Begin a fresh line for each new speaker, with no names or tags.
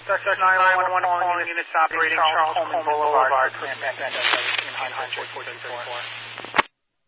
Success 911 calling units operating Charles Coleman Boulevard, in Hunter, 1434.